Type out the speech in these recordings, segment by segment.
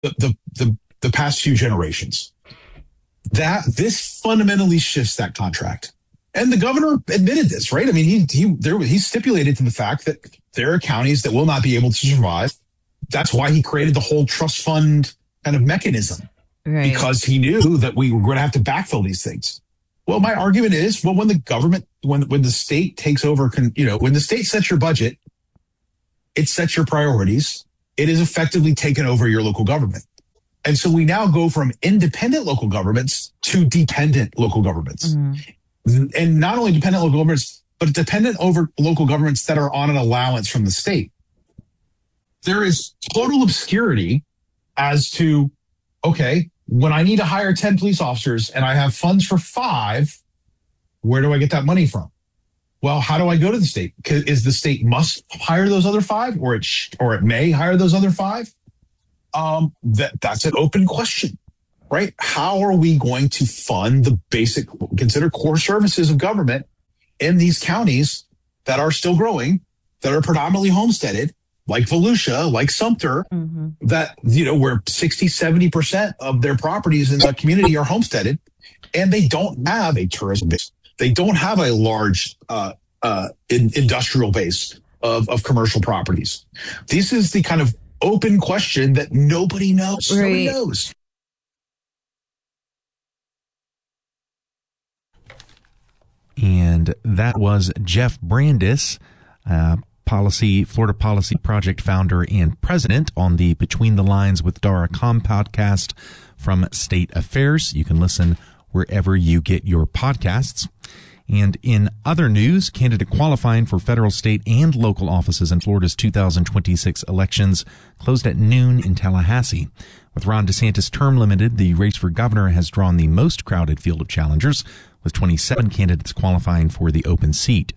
the past few generations. That this fundamentally shifts that contract. And the governor admitted this, right? I mean, he stipulated to the fact that there are counties that will not be able to survive. That's why he created the whole trust fund kind of mechanism, right? Because he knew that we were going to have to backfill these things. Well, my argument is, well, when the government, when the state takes over, when the state sets your budget, it sets your priorities. It is effectively taken over your local government. And so we now go from independent local governments to dependent local governments. And not only dependent local governments, but dependent over local governments that are on an allowance from the state. There is total obscurity as to, okay, when I need to hire 10 police officers and I have funds for 5, where do I get that money from? Well, how do I go to the state? Is the state must hire those other 5, or it may hire those other 5? That's an open question. Right? How are we going to fund the basic, consider core services of government in these counties that are still growing, that are predominantly homesteaded, like Volusia, like Sumter, that, where 60, 70% of their properties in the community are homesteaded, and they don't have a tourism base. They don't have a large industrial base of commercial properties. This is the kind of open question that nobody knows. Right. Nobody knows. And that was Jeff Brandes, Florida Policy Project founder and president, on the Between the Lines with Dara Com podcast from State Affairs. You can listen wherever you get your podcasts. And in other news, candidate qualifying for federal, state, and local offices in Florida's 2026 elections closed at noon in Tallahassee. With Ron DeSantis term limited, the race for governor has drawn the most crowded field of challengers, with 27 candidates qualifying for the open seat.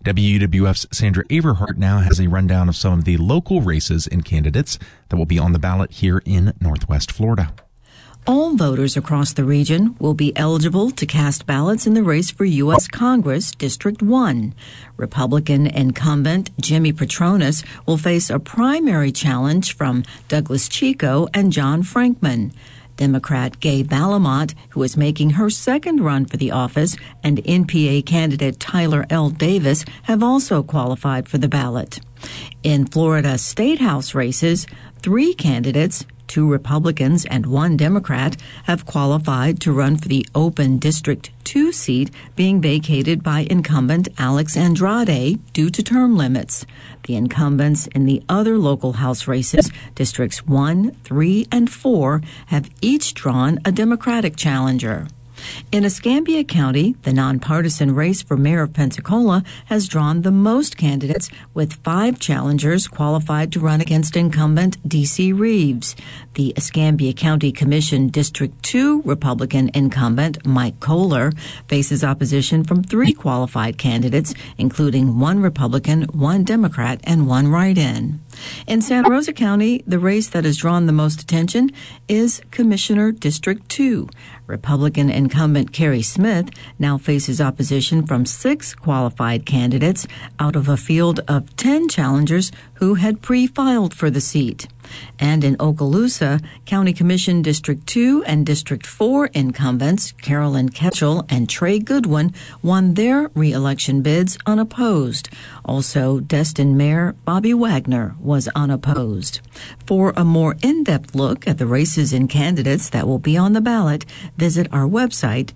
WUWF's Sandra Averhart now has a rundown of some of the local races and candidates that will be on the ballot here in Northwest Florida. All voters across the region will be eligible to cast ballots in the race for U.S. Congress District 1. Republican incumbent Jimmy Patronis will face a primary challenge from Douglas Chico and John Frankman. Democrat Gay Balamont, who is making her second run for the office, and NPA candidate Tyler L. Davis have also qualified for the ballot. In Florida State House races, 3 candidates, 2 Republicans and 1 Democrat, have qualified to run for the open District 2 seat being vacated by incumbent Alex Andrade due to term limits. The incumbents in the other local House races, Districts 1, 3, and 4, have each drawn a Democratic challenger. In Escambia County, the nonpartisan race for mayor of Pensacola has drawn the most candidates, with 5 challengers qualified to run against incumbent D.C. Reeves. The Escambia County Commission District 2 Republican incumbent Mike Kohler faces opposition from 3 qualified candidates, including 1 Republican, 1 Democrat, and 1 write-in. In Santa Rosa County, the race that has drawn the most attention is Commissioner District 2. Republican incumbent Kerry Smith now faces opposition from 6 qualified candidates out of a field of 10 challengers who had pre-filed for the seat. And in Okaloosa, County Commission District 2 and District 4 incumbents Carolyn Ketchel and Trey Goodwin won their re-election bids unopposed. Also, Destin Mayor Bobby Wagner was unopposed. For a more in-depth look at the races and candidates that will be on the ballot, visit our website,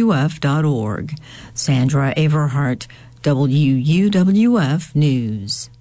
wuwf.org. Sandra Averhart, WUWF News.